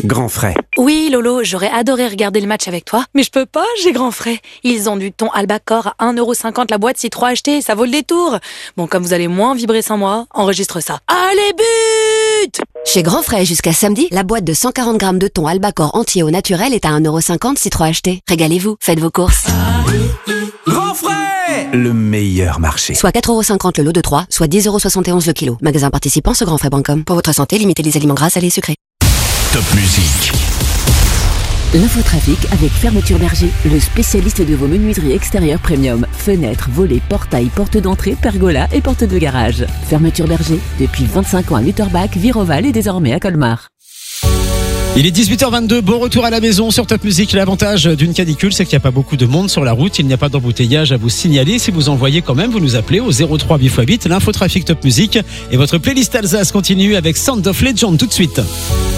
Grand frais. Oui, Lolo, j'aurais adoré regarder le match avec toi, mais je peux pas, j'ai grand frais. Ils ont du thon Albacor à 1,50€ la boîte si 3 achetés, ça vaut le détour. Bon, comme vous allez moins vibrer sans moi, enregistre ça. Allez, but! Chez Grand Frais, jusqu'à samedi, la boîte de 140 grammes de thon Albacor entier au naturel est à 1,50€ si 3 achetés. Régalez-vous, faites vos courses. Grand frais, le meilleur marché. Soit 4,50€ le lot de 3, soit 10,71€ le kilo. Magasin participant sur grandfrais.com. Pour votre santé, limitez les aliments gras, salés et sucrés. Top Musique. L'infotrafic avec Fermeture Berger, le spécialiste de vos menuiseries extérieures premium. Fenêtres, volets, portails, portes d'entrée, pergolas et portes de garage. Fermeture Berger, depuis 25 ans à Lutterbach, Viroval et désormais à Colmar. Il est 18h22, bon retour à la maison sur Top Musique. L'avantage d'une canicule, c'est qu'il n'y a pas beaucoup de monde sur la route. Il n'y a pas d'embouteillage à vous signaler. Si vous en voyez quand même, vous nous appelez au 03 8x8, l'infotrafic Top Musique. Et votre playlist Alsace continue avec Sound of Legend tout de suite.